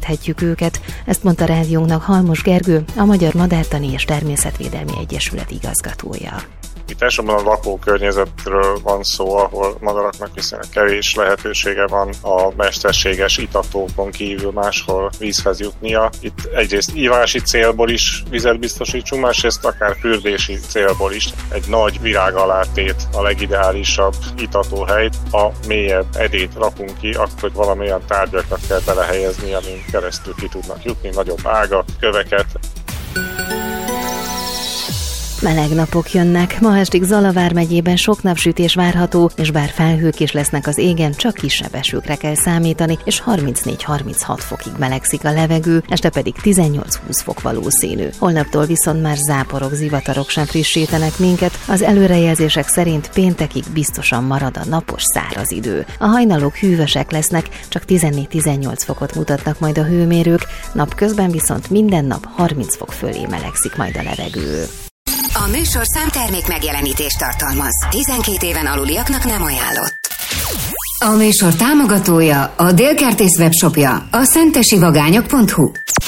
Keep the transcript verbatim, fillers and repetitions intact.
védhetjük őket. Ezt mondta rádiónknak Halmos Gergő, a Magyar Madártani és Természetvédelmi Egyesület igazgatója. Itt elsősorban a lakókörnyezetről van szó, ahol madaraknak viszonylag kevés lehetősége van a mesterséges itatókon kívül máshol vízhez jutnia. Itt egyrészt ívási célból is vizet biztosítsunk, másrészt akár fürdési célból is. Egy nagy virágalátét a legideálisabb itatóhely. Ha mélyebb edét rakunk ki, akkor valamilyen tárgyakat kell belehelyezni, amin keresztül ki tudnak jutni, nagyobb ágak, köveket. Meleg napok jönnek, ma estig Zala vármegyében sok napsütés várható, és bár felhők is lesznek az égen, csak kisebb esőkre kell számítani, és harmincnégy-harminchat fokig melegszik a levegő, este pedig tizennyolc-húsz fok valószínű. Holnaptól viszont már záporok, zivatarok sem frissítenek minket, az előrejelzések szerint péntekig biztosan marad a napos száraz idő. A hajnalok hűvösek lesznek, csak tizennégy-tizennyolc fokot mutatnak majd a hőmérők, napközben viszont minden nap harminc fok fölé melegszik majd a levegő. A műsorszám termék megjelenítést tartalmaz. tizenkét éven aluliaknak nem ajánlott. A műsor támogatója, a Dél Kertész webshopja, a szentesivagányok pont hu.